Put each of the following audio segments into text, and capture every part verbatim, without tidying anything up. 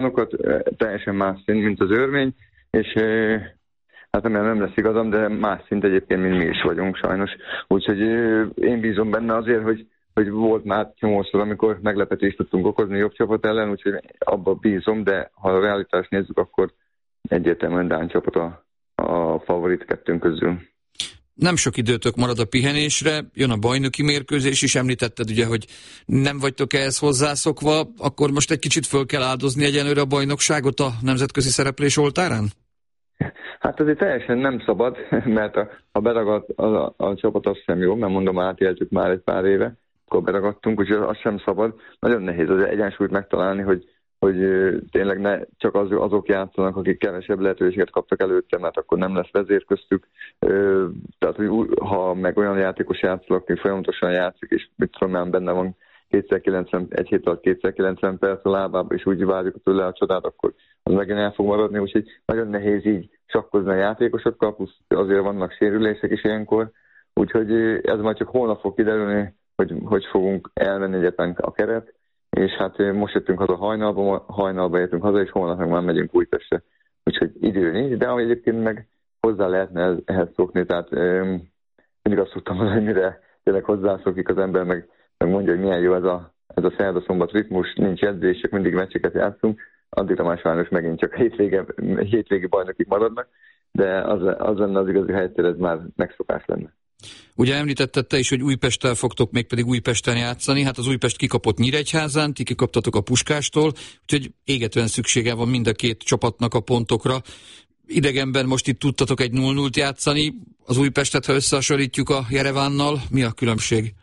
teljesen más szint, mint az örmény, és hát remélem nem lesz igazam, de más szint egyébként, mint mi is vagyunk sajnos. Úgyhogy én bízom benne azért, hogy, hogy volt már csomószor, amikor meglepetést tudtunk okozni jobb csapat ellen, úgyhogy abba bízom, de ha a realitást nézzük, akkor egyértelműen dán csapat a, a favorit kettőnk közül. Nem sok időtök marad a pihenésre, jön a bajnoki mérkőzés is, említetted ugye, hogy nem vagytok ehhez hozzászokva, akkor most egy kicsit föl kell áldozni egyenlőre a bajnokságot a nemzetközi szereplés oltárán? Hát azért teljesen nem szabad, mert a, ha beragadt a, a, a csapat, azt sem jó, mert mondom, átéltük már egy pár éve, akkor beragadtunk, úgyhogy az sem szabad. Nagyon nehéz az egyensúlyt megtalálni, hogy hogy tényleg ne csak az, azok játszanak, akik kevesebb lehetőséget kaptak előtte, mert akkor nem lesz vezér köztük. Tehát, hogy ha meg olyan játékos játszanak, aki folyamatosan játszik, és mit tudom, már benne van kétszázkilencven, egy hét alatt kétszázkilencven perc a lábába, és úgy várjuk tőle a csodát, akkor az megint el fog maradni, úgyhogy nagyon nehéz így sakkozni a játékosokkal, plusz azért vannak sérülések is ilyenkor, úgyhogy ez majd csak holnap fog kiderülni, hogy hogy fogunk elmenni egyetem a keret, és hát most jöttünk haza hajnalba, hajnalba jöttünk haza, és holnap meg már megyünk Újpestre. Úgyhogy idő nincs, de egyébként meg hozzá lehetne ehhez szokni, tehát mindig azt tudtam mondani, hogy mire tényleg hozzászokik az ember, meg, meg mondja, hogy milyen jó ez a, ez a szerda-szombat ritmus, nincs edzések, mindig meccseket játszunk, addigra már sajnos megint csak hétvége, hétvégi bajnokig maradnak, de az, az lenne az igazi helyzet, ez már megszokás lenne. Ugye említetted te is, hogy Újpesttel fogtok mégpedig Újpesten játszani, hát az Újpest kikapott Nyíregyházán, ti kikaptatok a Puskástól, úgyhogy égetően szüksége van mind a két csapatnak a pontokra. Idegenben most itt tudtatok egy null null játszani, az Újpestet, ha összehasonlítjuk a Jerevánnal, mi a különbség?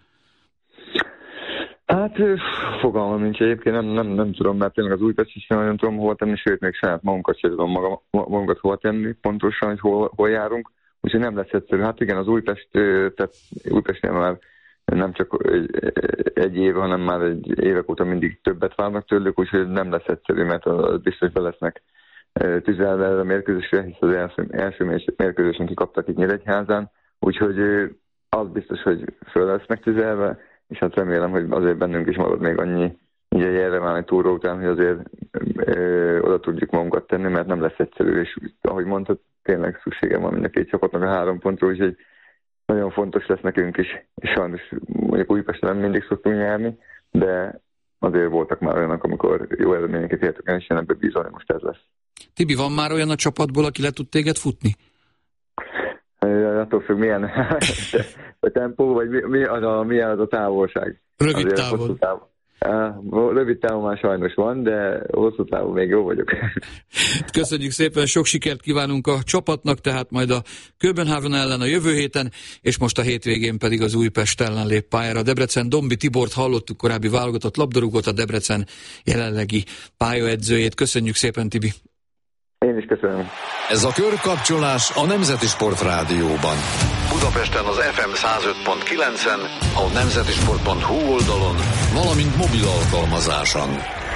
Hát fogalmam nincs egyébként, nem, nem, nem tudom, mert tényleg az Újpest is nagyon tudom hol tenni, sőt még saját magunkat sem tudom maga, magunkat hol tenni, pontosan, hogy hol, hol járunk. Úgyhogy nem lesz egyszerű. Hát igen, az Újpest, tehát Újpestnél már nem csak egy, egy év, hanem már egy évek óta mindig többet várnak tőlük, úgyhogy nem lesz egyszerű, mert az biztos be lesznek tüzelve a mérkőzésre, hisz az első, első mérkőzésen kikaptak itt Nyíregyházán, úgyhogy az biztos, hogy föl lesznek tüzelve, és hát remélem, hogy azért bennünk is marad még annyi, így a Jereván túró után, hogy azért ö, oda tudjuk magunkat tenni, mert nem lesz egyszerű, és ahogy mondtad, tényleg szüksége van mind a két csapatnak a három pontról, úgyhogy nagyon fontos lesz nekünk is, és sajnos mondjuk Újpesten nem mindig szoktunk nyerni, de azért voltak már olyanok, amikor jó eredményeket értük el, és én ebben bízom, hogy most ez lesz. Tibi, van már olyan a csapatból, aki le tud téged futni? Attól függ, milyen a tempó, vagy mi, mi az a, milyen az a távolság. Rövid távol. Rövid távon már sajnos van, de hosszú távon még jó vagyok. Köszönjük szépen, sok sikert kívánunk a csapatnak, tehát majd a Köbenhavn ellen a jövő héten, és most a hétvégén pedig az Újpest ellen lép pályára. Debrecen Dombi Tibort hallottuk, korábbi válogatott labdarúgót, a Debrecen jelenlegi pályaedzőjét. Köszönjük szépen, Tibi! Én is köszönöm. Ez a Körkapcsolás a Nemzeti Sport Rádióban. Budapesten az ef em száz öt pont kilencen, a nemzetisport pont hu oldalon, valamint mobil alkalmazáson.